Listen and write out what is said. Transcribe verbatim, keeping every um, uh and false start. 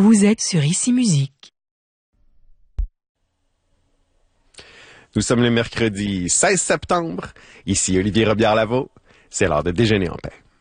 Vous êtes sur Ici Musique. Nous sommes le mercredi seize septembre. Ici Olivier Robillard-Lavaux. C'est l'heure de déjeuner en paix.